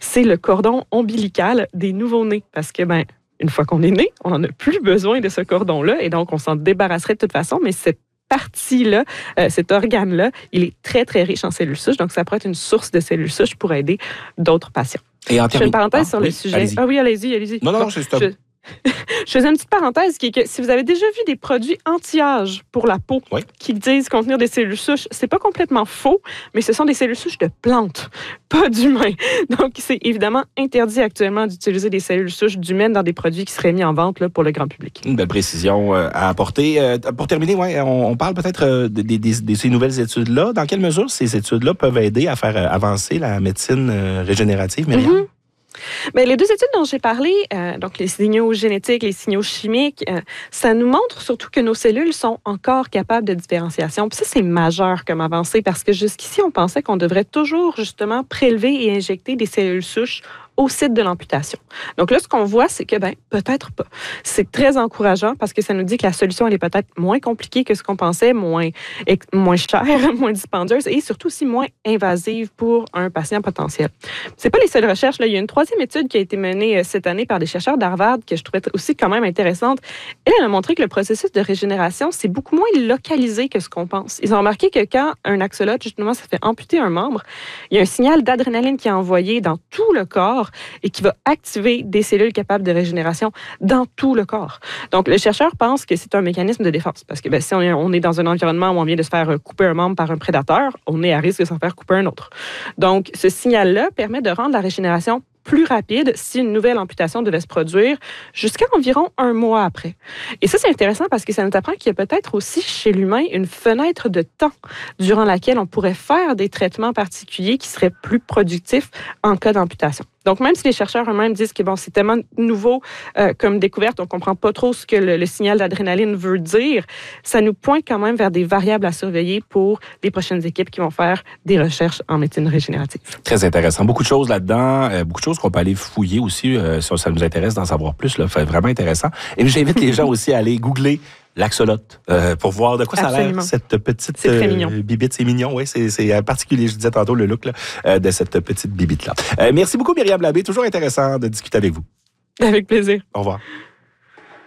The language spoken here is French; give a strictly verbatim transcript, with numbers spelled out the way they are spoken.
c'est le cordon ombilical des nouveau-nés. Parce que, ben, une fois qu'on est né, on n'en a plus besoin de ce cordon-là et donc on s'en débarrasserait de toute façon, mais cette partie-là, euh, cet organe-là, il est très, très riche en cellules souches, donc ça pourrait être une source de cellules souches pour aider d'autres patients. Et en je fais une parenthèse ah, sur oui, le sujet. Allez-y. Ah oui, allez-y, allez-y. Non, non, bon, non, c'est stop. Je... Je faisais une petite parenthèse qui est que si vous avez déjà vu des produits anti-âge pour la peau oui. qui disent contenir des cellules souches, c'est pas complètement faux, mais ce sont des cellules souches de plantes, pas d'humains. Donc, c'est évidemment interdit actuellement d'utiliser des cellules souches d'humaines dans des produits qui seraient mis en vente là, pour le grand public. Une belle précision euh, à apporter. Euh, pour terminer, ouais, on, on parle peut-être euh, de, de, de, de ces nouvelles études-là. Dans quelle mesure ces études-là peuvent aider à faire euh, avancer la médecine euh, régénérative, Myriam? Mm-hmm. Bien, les deux études dont j'ai parlé, euh, donc les signaux génétiques, les signaux chimiques, euh, ça nous montre surtout que nos cellules sont encore capables de différenciation. Puis ça, c'est majeur comme avancée parce que jusqu'ici, on pensait qu'on devrait toujours justement prélever et injecter des cellules souches au site de l'amputation. Donc là, ce qu'on voit, c'est que, ben, peut-être pas. C'est très encourageant parce que ça nous dit que la solution, elle est peut-être moins compliquée que ce qu'on pensait, moins, moins chère, moins dispendieuse et surtout aussi moins invasive pour un patient potentiel. C'est pas les seules recherches. Là. Il y a une troisième étude qui a été menée cette année par des chercheurs d'Harvard que je trouvais aussi quand même intéressante. Elle, elle a montré que le processus de régénération, c'est beaucoup moins localisé que ce qu'on pense. Ils ont remarqué que quand un axolote, justement, ça fait amputer un membre, il y a un signal d'adrénaline qui est envoyé dans tout le corps et qui va activer des cellules capables de régénération dans tout le corps. Donc, le chercheur pense que c'est un mécanisme de défense parce que ben, si on est dans un environnement où on vient de se faire couper un membre par un prédateur, on est à risque de s'en faire couper un autre. Donc, ce signal-là permet de rendre la régénération plus rapide si une nouvelle amputation devait se produire jusqu'à environ un mois après. Et ça, c'est intéressant parce que ça nous apprend qu'il y a peut-être aussi chez l'humain une fenêtre de temps durant laquelle on pourrait faire des traitements particuliers qui seraient plus productifs en cas d'amputation. Donc, même si les chercheurs eux-mêmes disent que bon, c'est tellement nouveau euh, comme découverte, on ne comprend pas trop ce que le, le signal d'adrénaline veut dire, ça nous pointe quand même vers des variables à surveiller pour les prochaines équipes qui vont faire des recherches en médecine régénérative. Très intéressant. Beaucoup de choses là-dedans, euh, beaucoup de choses qu'on peut aller fouiller aussi, euh, si ça nous intéresse d'en savoir plus. Là, c'est vraiment intéressant. Et j'invite les gens aussi à aller googler l'axolote euh, pour voir de quoi Absolument. ça a l'air, cette petite c'est très mignon. Euh, bibite. C'est mignon, oui. C'est, c'est particulier, je disais tantôt, le look là, euh, de cette petite bibite-là. Euh, merci beaucoup, Myriam Labbé. Toujours intéressant de discuter avec vous. Avec plaisir. Au revoir.